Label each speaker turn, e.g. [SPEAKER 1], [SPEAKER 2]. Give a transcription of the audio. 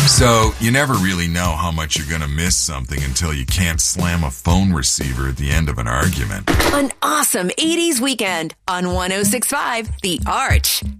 [SPEAKER 1] So, you never really know how much you're going to miss something until you can't slam a phone receiver at the end of an argument.
[SPEAKER 2] An awesome 80s weekend on 106.5 The Arch.